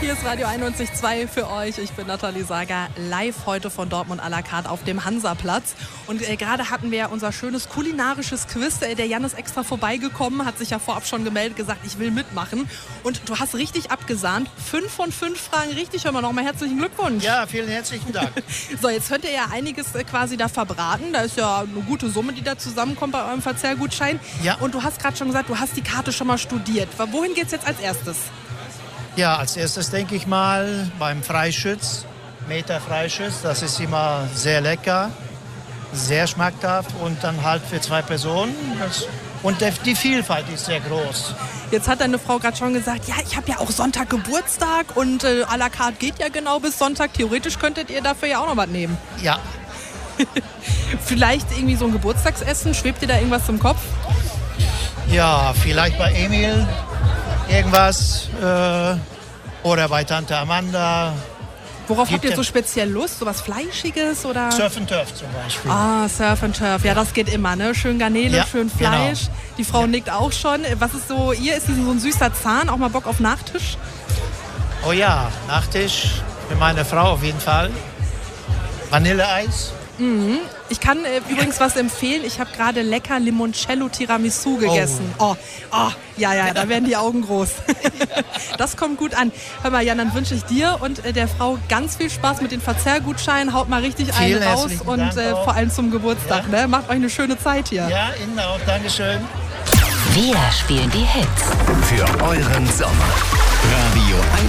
Hier ist Radio 91.2 für euch. Ich bin Nathalie Sager, live heute von Dortmund à la carte auf dem Hansaplatz. Und gerade hatten wir ja unser schönes kulinarisches Quiz. Der Jan ist extra vorbeigekommen, hat sich ja vorab schon gemeldet, gesagt, ich will mitmachen. Und du hast richtig abgesahnt. 5 von 5 Fragen richtig. Hör mal nochmal herzlichen Glückwunsch. Ja, vielen herzlichen Dank. So, jetzt könnt ihr ja einiges quasi da verbraten. Da ist ja eine gute Summe, die da zusammenkommt bei eurem Verzehrgutschein. Ja. Und du hast gerade schon gesagt, du hast die Karte schon mal studiert. Wohin geht's jetzt als erstes? Ja, als erstes denke ich mal beim Freischütz, Meter Freischütz. Das ist immer sehr lecker, sehr schmackhaft und dann halt für 2 Personen. Und die Vielfalt ist sehr groß. Jetzt hat deine Frau gerade schon gesagt, ja, ich habe ja auch Sonntag Geburtstag und à la carte geht ja genau bis Sonntag. Theoretisch könntet ihr dafür ja auch noch was nehmen. Ja. Vielleicht irgendwie so ein Geburtstagsessen? Schwebt dir da irgendwas im Kopf? Ja, vielleicht bei Emil irgendwas oder bei Tante Amanda. Worauf habt ihr so speziell Lust? So was Fleischiges oder? Surf and Turf zum Beispiel. Ah, Surf and Turf. Ja, das geht immer, ne? Schön Garnele, ja, schön Fleisch. Genau. Die Frau nickt auch schon. Was ist so, ist so ein süßer Zahn? Auch mal Bock auf Nachtisch? Oh ja, Nachtisch für meine Frau auf jeden Fall. Vanilleeis. Mhm. Ich kann übrigens was empfehlen. Ich habe gerade lecker Limoncello Tiramisu gegessen. Oh, ja, da werden die Augen groß. Das kommt gut an. Hör mal, Jan, dann wünsche ich dir und der Frau ganz viel Spaß mit den Verzehrgutscheinen. Haut mal richtig einen raus und vor allem zum Geburtstag. Ja. Ne? Macht euch eine schöne Zeit hier. Ja, Ihnen auch. Dankeschön. Wir spielen die Hits für euren Sommer. Radio